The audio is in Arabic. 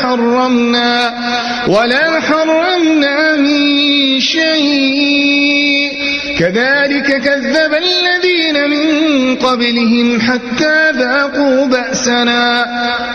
ولا حرمنا من شيء كذلك كذب الذين من قبلهم حتى ذاقوا بأسنا